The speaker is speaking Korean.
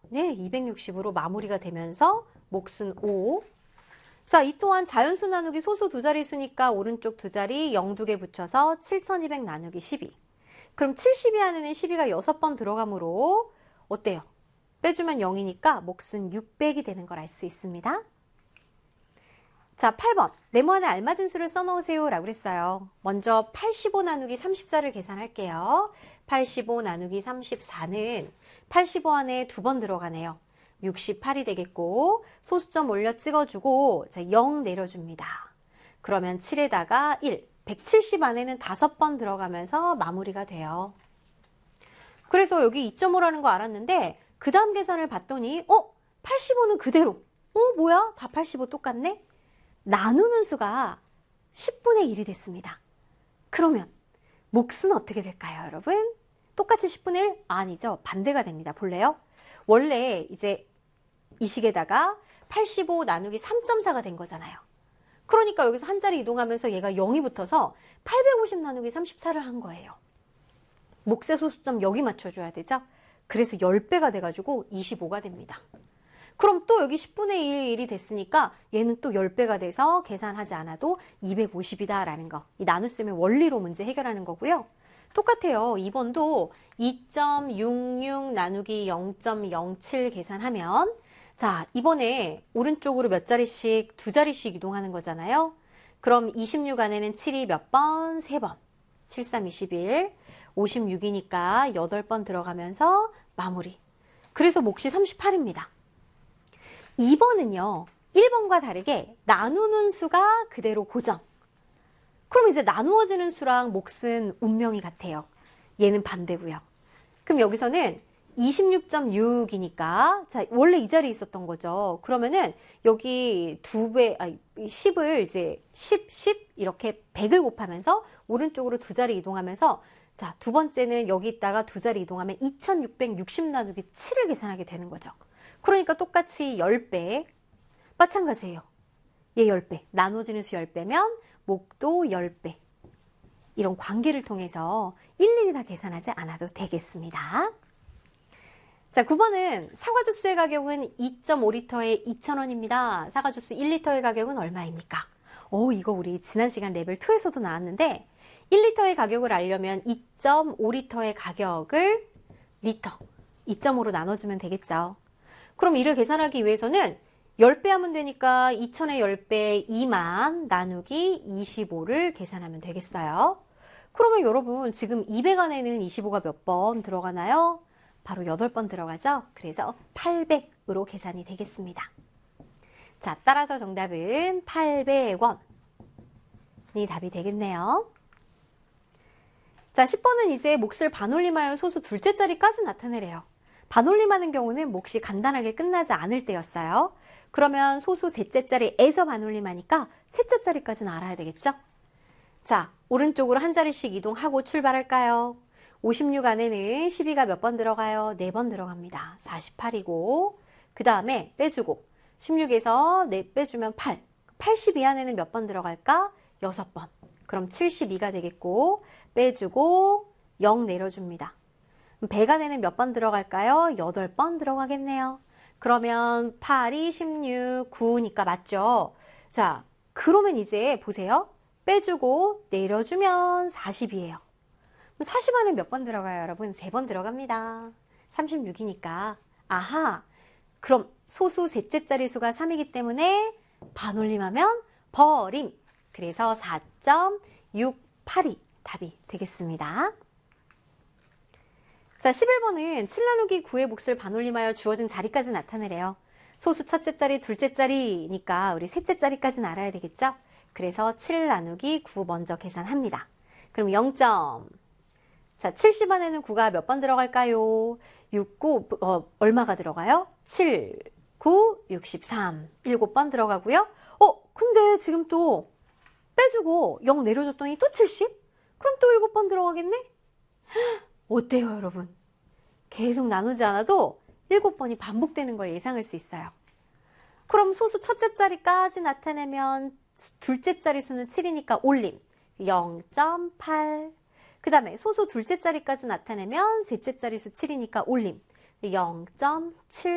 네, 260으로 마무리가 되면서 몫은 5. 자, 이 또한 자연수 나누기 소수 두 자릿수니까 오른쪽 두 자리 0 2개 붙여서 7200 나누기 12. 그럼 72 안에는 12가 6번 들어가므로 어때요? 빼주면 0이니까 몫은 600이 되는 걸 알 수 있습니다. 자, 8번. 네모 안에 알맞은 수를 써놓으세요 라고 그랬어요. 먼저 85 나누기 34를 계산할게요. 85 나누기 34는 85 안에 2번 들어가네요. 68이 되겠고 소수점 올려 찍어주고 자, 0 내려줍니다. 그러면 7에다가 1, 170 안에는 5번 들어가면서 마무리가 돼요. 그래서 여기 2.5라는 거 알았는데 그 다음 계산을 봤더니 85는 그대로 뭐야? 다 85 똑같네? 나누는 수가 10분의 1이 됐습니다. 그러면 몫은 어떻게 될까요, 여러분? 똑같이 10분의 1? 아니죠. 반대가 됩니다. 볼래요? 원래 이제 이 식에다가 85 나누기 3.4가 된 거잖아요. 그러니까 여기서 한 자리 이동하면서 얘가 0이 붙어서 850 나누기 34를 한 거예요. 몫의 소수점 여기 맞춰줘야 되죠? 그래서 10배가 돼가지고 25가 됩니다. 그럼 또 여기 10분의 1이 됐으니까 얘는 또 10배가 돼서 계산하지 않아도 250이다 라는 거. 이 나눗셈의 원리로 문제 해결하는 거고요. 똑같아요. 2번도 2.66 나누기 0.07 계산하면 자, 이번에 오른쪽으로 몇 자리씩, 두 자리씩 이동하는 거잖아요. 그럼 26 안에는 7이 몇 번? 3번. 7, 3, 21. 56이니까 8번 들어가면서 마무리. 그래서 몫이 38입니다. 2번은요. 1번과 다르게 나누는 수가 그대로 고정. 그럼 이제 나누어지는 수랑 몫은 운명이 같아요. 얘는 반대고요. 그럼 여기서는 26.6이니까 자, 원래 이 자리에 있었던 거죠. 그러면은 여기 10을 이제 10 이렇게 100을 곱하면서 오른쪽으로 두 자리 이동하면서 자, 두 번째는 여기 있다가 두 자리 이동하면 2660 나누기 7을 계산하게 되는 거죠. 그러니까 똑같이 10배 마찬가지예요. 얘 10배 나눠지는 수 10배면 몫도 10배 이런 관계를 통해서 일일이 다 계산하지 않아도 되겠습니다. 자, 9번은 사과주스의 가격은 2.5리터에 2,000원입니다. 사과주스 1리터의 가격은 얼마입니까? 이거 우리 지난 시간 레벨 2에서도 나왔는데 1리터의 가격을 알려면 2.5리터의 가격을 리터 2.5로 나눠주면 되겠죠. 그럼 이를 계산하기 위해서는 10배 하면 되니까 2,000의 10배 2만 나누기 25를 계산하면 되겠어요. 그러면 여러분 지금 200 안에는 25가 몇 번 들어가나요? 바로 8번 들어가죠. 그래서 800으로 계산이 되겠습니다. 자, 따라서 정답은 800원이 답이 되겠네요. 자, 10번은 이제 몫을 반올림하여 소수 둘째 자리까지 나타내래요. 반올림하는 경우는 몫이 간단하게 끝나지 않을 때였어요. 그러면 소수 셋째 자리에서 반올림하니까 셋째 자리까지는 알아야 되겠죠? 자, 오른쪽으로 한 자리씩 이동하고 출발할까요? 56 안에는 12가 몇 번 들어가요? 4번 들어갑니다. 48이고 그 다음에 빼주고 16에서 4 빼주면 8. 82 안에는 몇 번 들어갈까? 6번. 그럼 72가 되겠고 빼주고 0 내려줍니다. 100 안에는 몇 번 들어갈까요? 8번 들어가겠네요. 그러면 8이 16, 9니까 맞죠? 자, 그러면 이제 보세요. 빼주고 내려주면 40이에요. 40 안에 몇 번 들어가요, 여러분? 3번 들어갑니다. 36이니까. 아하, 그럼 소수 셋째 자리수가 3이기 때문에 반올림하면 버림. 그래서 4.68이 답이 되겠습니다. 자, 11번은 7 나누기 9의 몫을 반올림하여 주어진 자리까지 나타내래요. 소수 첫째 자리, 둘째 자리니까 우리 셋째 자리까지는 알아야 되겠죠? 그래서 7 나누기 9 먼저 계산합니다. 그럼 0. 자, 70안에는 9가 몇 번 들어갈까요? 6, 9, 얼마가 들어가요? 7, 9, 63. 7번 들어가고요. 근데 지금 또 빼주고 0 내려줬더니 또 70? 그럼 또 7번 들어가겠네? 어때요, 여러분? 계속 나누지 않아도 7번이 반복되는 걸 예상할 수 있어요. 그럼 소수 첫째 자리까지 나타내면 둘째 자리 수는 7이니까 올림 0.8. 그 다음에 소수 둘째 자리까지 나타내면 셋째 자리 수 7이니까 올림 0.7